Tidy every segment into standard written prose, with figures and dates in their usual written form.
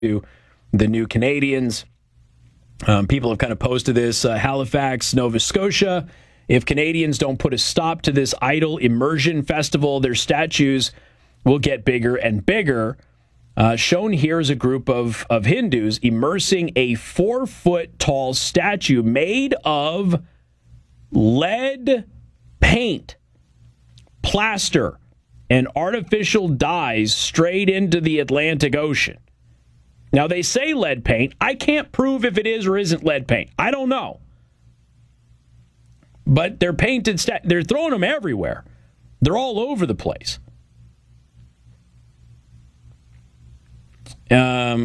to the new Canadians. People have kind of posted this. Halifax, Nova Scotia. If Canadians don't put a stop to this idol immersion festival, their statues will get bigger and bigger. Shown here is a group of Hindus immersing a 4-foot-tall statue made of lead paint, plaster, and artificial dyes straight into the Atlantic Ocean. Now, they say lead paint. I can't prove if it is or isn't lead paint. I don't know. But they're painted, they're throwing them everywhere. They're all over the place. So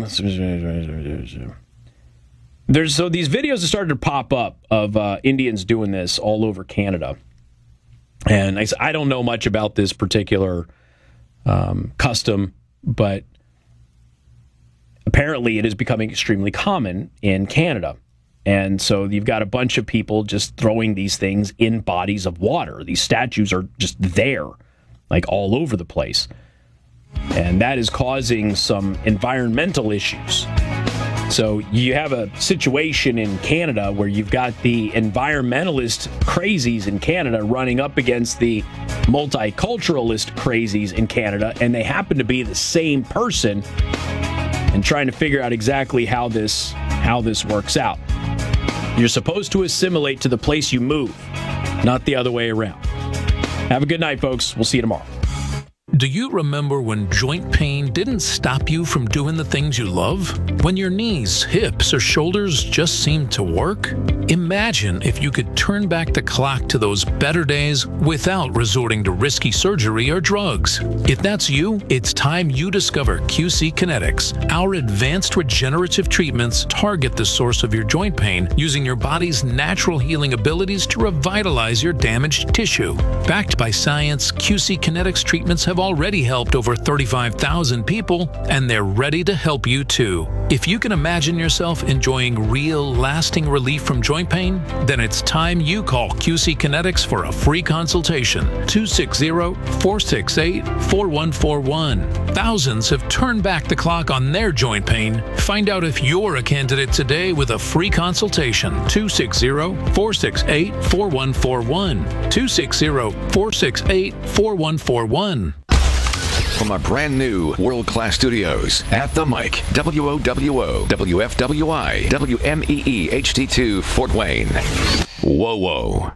these videos have started to pop up of Indians doing this all over Canada. And I don't know much about this particular custom, but apparently it is becoming extremely common in Canada. And so you've got a bunch of people just throwing these things in bodies of water. These statues are just there, like all over the place. And that is causing some environmental issues. So you have a situation in Canada where you've got the environmentalist crazies in Canada running up against the multiculturalist crazies in Canada, and they happen to be the same person, and trying to figure out exactly how this works out. You're supposed to assimilate to the place you move, not the other way around. Have a good night, folks. We'll see you tomorrow. Do you remember when joint pain didn't stop you from doing the things you love? When your knees, hips, or shoulders just seemed to work? Imagine if you could turn back the clock to those better days without resorting to risky surgery or drugs. If that's you, it's time you discover QC Kinetics. Our advanced regenerative treatments target the source of your joint pain using your body's natural healing abilities to revitalize your damaged tissue. Backed by science, QC Kinetics treatments have already helped over 35,000 people, and they're ready to help you too. If you can imagine yourself enjoying real, lasting relief from joint pain, then it's time you call QC Kinetics for a free consultation. 260-468-4141. Thousands have turned back the clock on their joint pain. Find out if you're a candidate today with a free consultation. 260-468-4141. 260-468-4141. From our brand new world-class studios at The Mic, WOWO, WFWI, WMEE HD2, Fort Wayne. Whoa.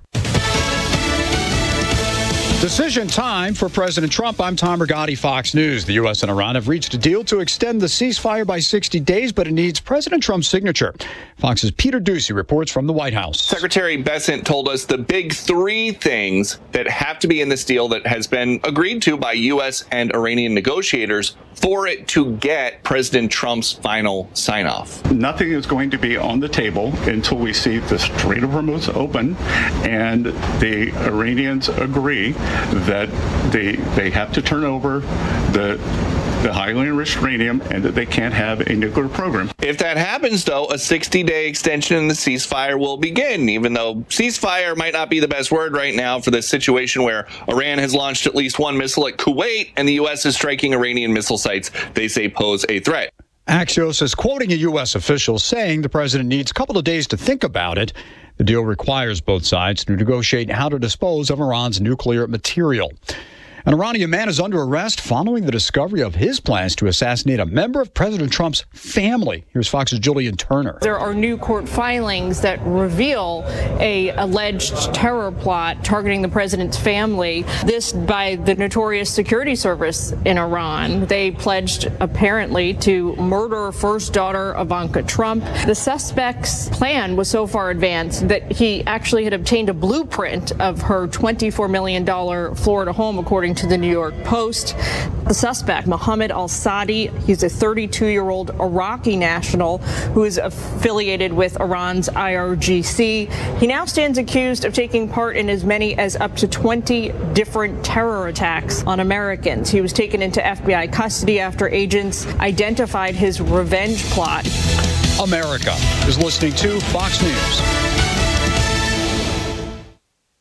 Decision time for President Trump. I'm Tom Rigotti, Fox News. The U.S. and Iran have reached a deal to extend the ceasefire by 60 days, but it needs President Trump's signature. Fox's Peter Doocy reports from the White House. Secretary Bessent told us the big three things that have to be in this deal that has been agreed to by U.S. and Iranian negotiators for it to get President Trump's final sign-off. Nothing is going to be on the table until we see the Strait of Hormuz open and the Iranians agree that they have to turn over the highly enriched uranium and that they can't have a nuclear program. If that happens, though, a 60-day extension in the ceasefire will begin, even though ceasefire might not be the best word right now for this situation where Iran has launched at least one missile at Kuwait and the U.S. is striking Iranian missile sites they say pose a threat. Axios is quoting a U.S. official saying the president needs a couple of days to think about it. The deal requires both sides to negotiate how to dispose of Iran's nuclear material. An Iranian man is under arrest following the discovery of his plans to assassinate a member of President Trump's family. Here's Fox's Julian Turner. There are new court filings that reveal a alleged terror plot targeting the president's family. This by the notorious security service in Iran. They pledged apparently to murder first daughter Ivanka Trump. The suspect's plan was so far advanced that he actually had obtained a blueprint of her $24 million Florida home, according to the New York Post. The suspect, Mohammed al-Sadi, he's a 32-year-old Iraqi national who is affiliated with Iran's IRGC. He now stands accused of taking part in as many as up to 20 different terror attacks on Americans. He was taken into FBI custody after agents identified his revenge plot. America is listening to Fox News.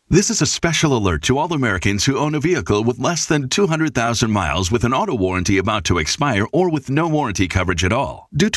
This is a special alert to all Americans who own a vehicle with less than 200,000 miles with an auto warranty about to expire or with no warranty coverage at all. Due to